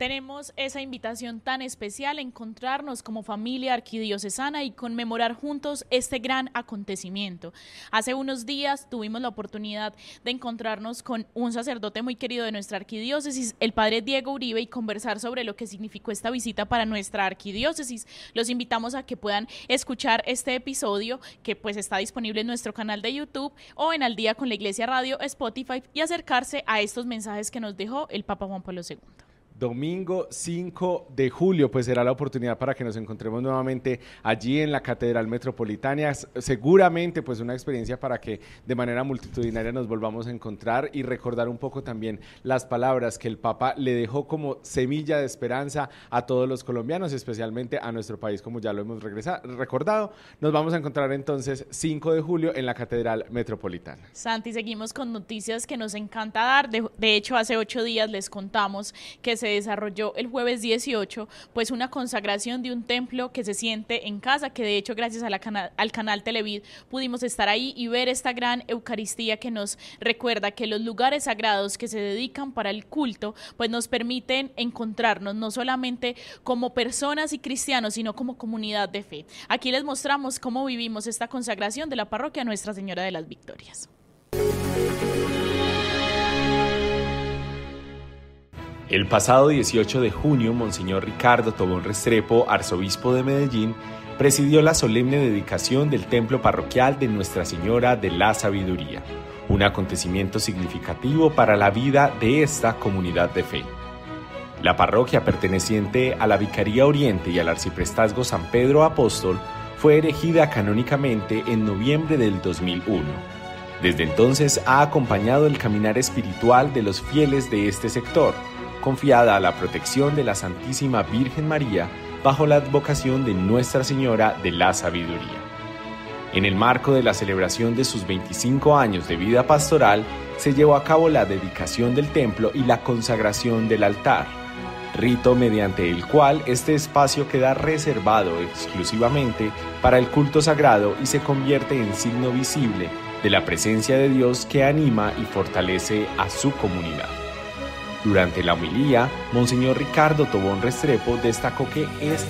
tenemos esa invitación tan especial, encontrarnos como familia arquidiocesana y conmemorar juntos este gran acontecimiento. Hace unos días tuvimos la oportunidad de encontrarnos con un sacerdote muy querido de nuestra arquidiócesis, el padre Diego Uribe, y conversar sobre lo que significó esta visita para nuestra arquidiócesis. Los invitamos a que puedan escuchar este episodio, que pues está disponible en nuestro canal de YouTube o en Al Día con la Iglesia Radio, Spotify, y acercarse a estos mensajes que nos dejó el Papa Juan Pablo II. Domingo 5 de julio, pues será la oportunidad para que nos encontremos nuevamente allí en la Catedral Metropolitana. Seguramente pues una experiencia para que de manera multitudinaria nos volvamos a encontrar y recordar un poco también las palabras que el Papa le dejó como semilla de esperanza a todos los colombianos, especialmente a nuestro país, como ya lo hemos recordado. Nos vamos a encontrar entonces 5 de julio en la Catedral Metropolitana. Santi, seguimos con noticias que nos encanta dar. De hecho, hace 8 días les contamos que se desarrolló el jueves 18, pues una consagración de un templo que se siente en casa, que de hecho gracias a al canal Televid pudimos estar ahí y ver esta gran Eucaristía que nos recuerda que los lugares sagrados que se dedican para el culto, pues nos permiten encontrarnos no solamente como personas y cristianos, sino como comunidad de fe. Aquí les mostramos cómo vivimos esta consagración de la parroquia Nuestra Señora de las Victorias. El pasado 18 de junio, Monseñor Ricardo Tobón Restrepo, arzobispo de Medellín, presidió la solemne dedicación del templo parroquial de Nuestra Señora de la Sabiduría, un acontecimiento significativo para la vida de esta comunidad de fe. La parroquia, perteneciente a la Vicaría Oriente y al Arciprestazgo San Pedro Apóstol, fue erigida canónicamente en noviembre del 2001. Desde entonces ha acompañado el caminar espiritual de los fieles de este sector, confiada a la protección de la Santísima Virgen María bajo la advocación de Nuestra Señora de la Sabiduría. En el marco de la celebración de sus 25 años de vida pastoral, se llevó a cabo la dedicación del templo y la consagración del altar, rito mediante el cual este espacio queda reservado exclusivamente para el culto sagrado y se convierte en signo visible de la presencia de Dios que anima y fortalece a su comunidad. Durante la homilía, Monseñor Ricardo Tobón Restrepo destacó que este